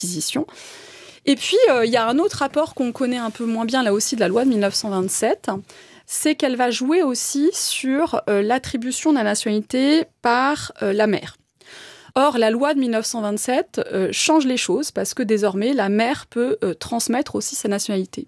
acquisition. Et puis, il y a un autre rapport qu'on connaît un peu moins bien, là aussi, de la loi de 1927, c'est qu'elle va jouer aussi sur l'attribution de la nationalité par la mère. Or, la loi de 1927 change les choses parce que désormais, la mère peut transmettre aussi sa nationalité.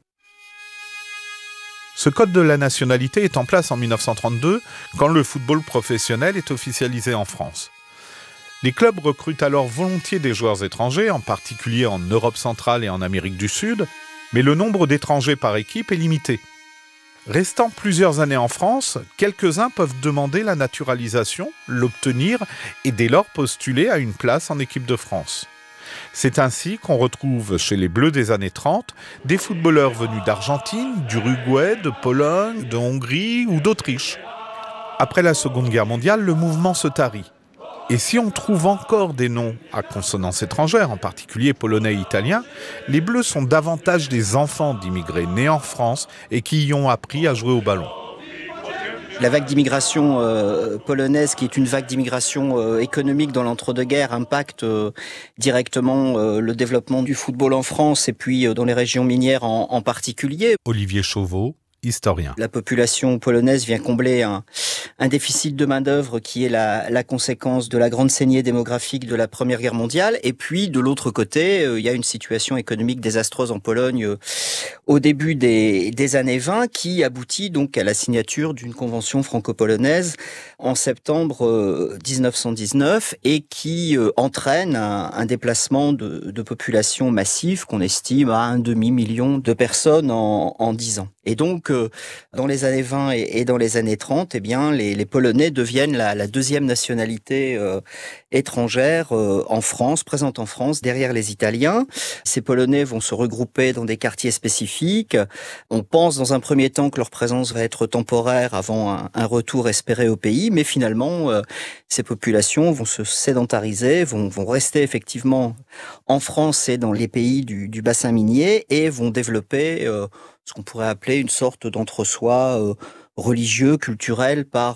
Ce code de la nationalité est en place en 1932, quand le football professionnel est officialisé en France. Les clubs recrutent alors volontiers des joueurs étrangers, en particulier en Europe centrale et en Amérique du Sud, mais le nombre d'étrangers par équipe est limité. Restant plusieurs années en France, quelques-uns peuvent demander la naturalisation, l'obtenir et dès lors postuler à une place en équipe de France. C'est ainsi qu'on retrouve chez les Bleus des années 30 des footballeurs venus d'Argentine, d'Uruguay, de Pologne, de Hongrie ou d'Autriche. Après la Seconde Guerre mondiale, le mouvement se tarit. Et si on trouve encore des noms à consonance étrangère, en particulier polonais et italien, les Bleus sont davantage des enfants d'immigrés nés en France et qui y ont appris à jouer au ballon. La vague d'immigration polonaise, qui est une vague d'immigration économique dans l'entre-deux-guerres, impacte directement le développement du football en France et puis dans les régions minières en particulier. Olivier Chauveau, historien. La population polonaise vient combler un déficit de main-d'œuvre qui est la conséquence de la grande saignée démographique de la Première Guerre mondiale. Et puis, de l'autre côté, il y a une situation économique désastreuse en Pologne au début des années 20 qui aboutit donc à la signature d'une convention franco-polonaise en septembre 1919 et qui entraîne un déplacement de population massif qu'on estime à 1 demi-million de personnes en 10 ans. Et donc, dans les années 20 et dans les années 30, eh bien, les Polonais deviennent la deuxième nationalité étrangère en France, présente en France, derrière les Italiens. Ces Polonais vont se regrouper dans des quartiers spécifiques. On pense dans un premier temps que leur présence va être temporaire avant un retour espéré au pays, mais finalement, ces populations vont se sédentariser, vont rester effectivement en France et dans les pays du bassin minier et vont développer ce qu'on pourrait appeler une sorte d'entre-soi religieux, culturel, par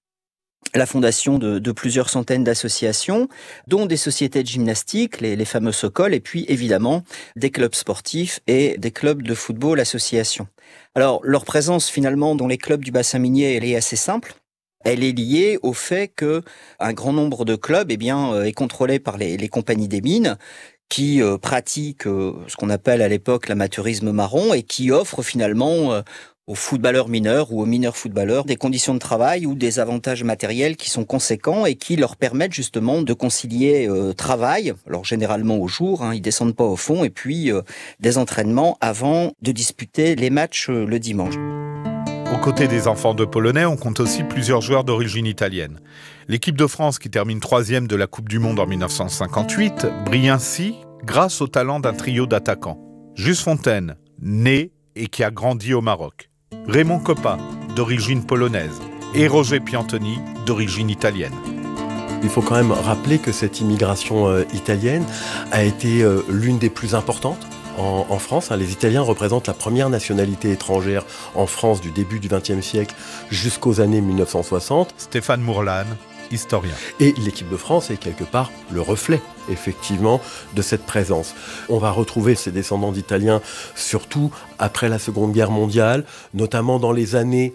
la fondation de plusieurs centaines d'associations, dont des sociétés de gymnastique, les fameux Sokol, et puis évidemment des clubs sportifs et des clubs de football association. Alors, leur présence finalement dans les clubs du bassin minier, elle est assez simple. Elle est liée au fait que un grand nombre de clubs est contrôlé par les compagnies des mines, qui pratiquent ce qu'on appelle à l'époque l'amateurisme marron et qui offrent finalement aux footballeurs mineurs ou aux mineurs footballeurs des conditions de travail ou des avantages matériels qui sont conséquents et qui leur permettent justement de concilier travail, alors généralement au jour, ils descendent pas au fond, et puis des entraînements avant de disputer les matchs le dimanche. Aux côtés des enfants de Polonais, on compte aussi plusieurs joueurs d'origine italienne. L'équipe de France, qui termine 3e de la Coupe du Monde en 1958, brille ainsi grâce au talent d'un trio d'attaquants. Juste Fontaine, né et qui a grandi au Maroc. Raymond Kopa, d'origine polonaise. Et Roger Piantoni, d'origine italienne. Il faut quand même rappeler que cette immigration italienne a été l'une des plus importantes en France. Les Italiens représentent la première nationalité étrangère en France du début du XXe siècle jusqu'aux années 1960. Stéphane Mourlan, historien. Et l'équipe de France est quelque part le reflet, effectivement, de cette présence. On va retrouver ces descendants d'Italiens surtout après la Seconde Guerre mondiale, notamment dans les années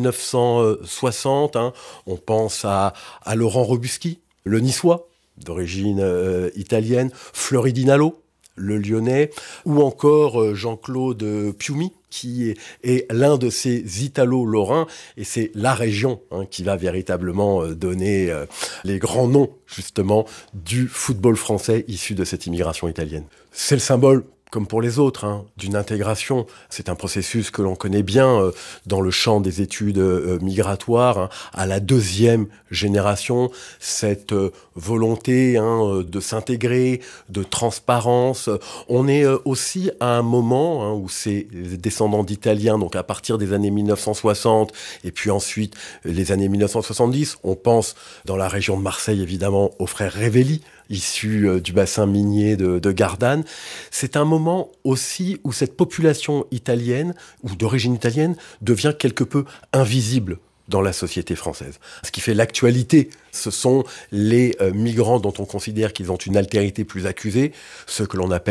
1960. On pense à Laurent Robuschi, le Niçois, d'origine italienne, Fleury Dinalo, le Lyonnais, ou encore Jean-Claude Piumi, qui est l'un de ces Italo-Lorrains, et c'est la région qui va véritablement donner les grands noms, justement, du football français issu de cette immigration italienne. C'est le symbole, comme pour les autres, d'une intégration. C'est un processus que l'on connaît bien dans le champ des études migratoires, à la deuxième génération, cette volonté de s'intégrer, de transparence. On est aussi à un moment où ces descendants d'Italiens, donc à partir des années 1960, et puis ensuite les années 1970, on pense dans la région de Marseille évidemment aux frères Révelli, issus du bassin minier de Gardanne. C'est un moment aussi où cette population italienne, ou d'origine italienne, devient quelque peu invisible dans la société française. Ce qui fait l'actualité, ce sont les migrants dont on considère qu'ils ont une altérité plus accusée, ceux que l'on appelle